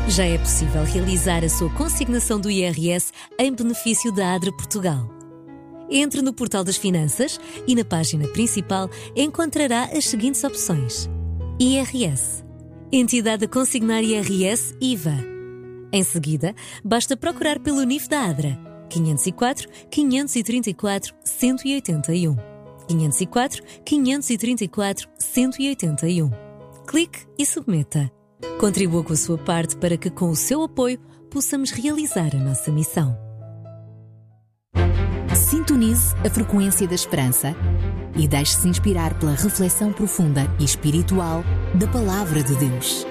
Já é possível realizar a sua consignação do IRS em benefício da ADRA Portugal. Entre no portal das finanças e na página principal encontrará as seguintes opções: IRS, Entidade a consignar IRS IVA. Em seguida, basta procurar pelo NIF da ADRA 504 534 181. 504 534 181. Clique e submeta. Contribua com a sua parte para que, com o seu apoio, possamos realizar a nossa missão. Sintonize a frequência da esperança e deixe-se inspirar pela reflexão profunda e espiritual da Palavra de Deus.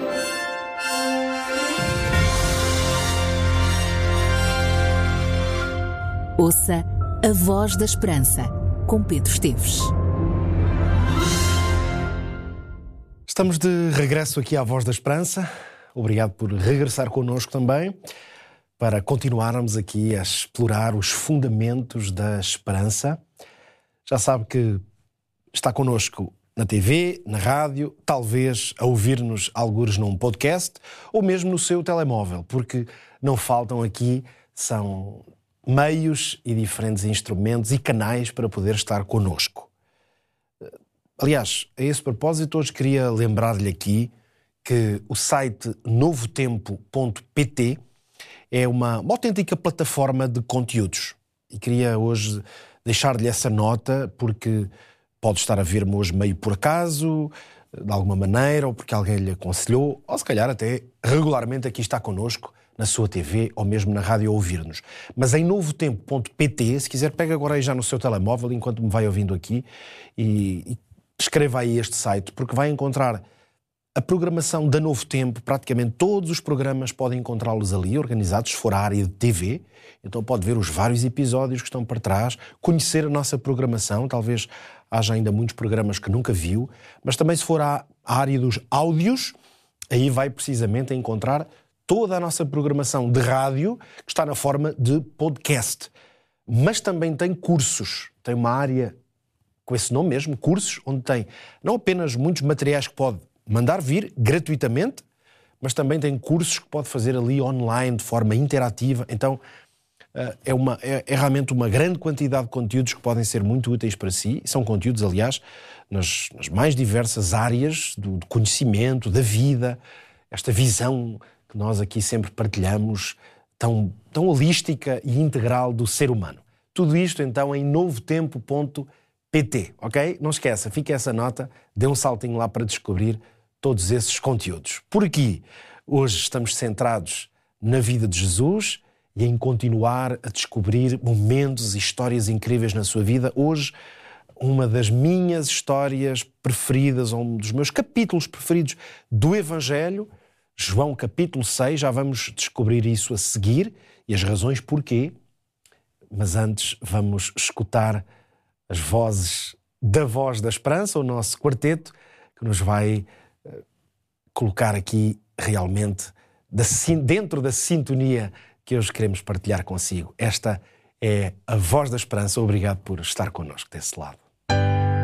Ouça a Voz da Esperança, com Pedro Esteves. Estamos de regresso aqui à Voz da Esperança. Obrigado por regressar connosco também, para continuarmos aqui a explorar os fundamentos da esperança. Já sabe que está connosco na TV, na rádio, talvez a ouvir-nos algures num podcast ou mesmo no seu telemóvel, porque não faltam aqui, são meios e diferentes instrumentos e canais para poder estar connosco. Aliás, a esse propósito, hoje queria lembrar-lhe aqui que o site novotempo.pt é uma autêntica plataforma de conteúdos. E queria hoje deixar-lhe essa nota, porque pode estar a ver-me hoje meio por acaso, de alguma maneira, ou porque alguém lhe aconselhou, ou se calhar até regularmente aqui está connosco na sua TV ou mesmo na rádio a ouvir-nos. Mas em novotempo.pt, se quiser, pega agora aí já no seu telemóvel, enquanto me vai ouvindo aqui, e escreva aí este site, porque vai encontrar a programação da Novo Tempo. Praticamente todos os programas podem encontrá-los ali, organizados, se for a área de TV. Então pode ver os vários episódios que estão para trás, conhecer a nossa programação. Talvez haja ainda muitos programas que nunca viu, mas também se for à área dos áudios, aí vai precisamente encontrar toda a nossa programação de rádio, que está na forma de podcast. Mas também tem cursos, tem uma área com esse nome mesmo, cursos, onde tem não apenas muitos materiais que pode mandar vir gratuitamente, mas também tem cursos que pode fazer ali online, de forma interativa. Então é realmente uma grande quantidade de conteúdos que podem ser muito úteis para si. São conteúdos, aliás, nas mais diversas áreas do conhecimento, da vida, esta visão que nós aqui sempre partilhamos, tão holística e integral do ser humano. Tudo isto, então, em novotempo.pt, ok? Não esqueça, fica essa nota, dê um saltinho lá para descobrir todos esses conteúdos. Por aqui, hoje estamos centrados na vida de Jesus e em continuar a descobrir momentos e histórias incríveis na sua vida. Hoje, uma das minhas histórias preferidas, ou um dos meus capítulos preferidos do Evangelho, João capítulo 6, já vamos descobrir isso a seguir e as razões porquê, mas antes vamos escutar as vozes da Voz da Esperança, o nosso quarteto, que nos vai colocar aqui realmente dentro da sintonia que hoje queremos partilhar consigo. Esta é a Voz da Esperança. Obrigado por estar connosco desse lado.